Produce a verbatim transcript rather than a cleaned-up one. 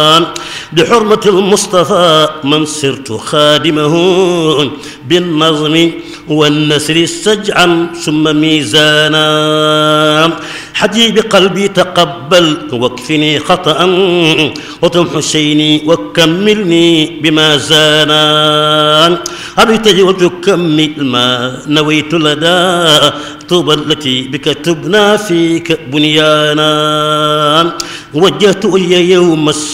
بحرمة المصطفى من صرت خادمه بالنظم والنسر سجعا ثم ميزانا. حجي بقلبي تقبل واكفني خطأ وتمح شيني وكملني بما زانا. أبتدي وتكمل ما نويت لدى طوبى التي بك تبنى فيك بنيانا. وجهت إلي يوم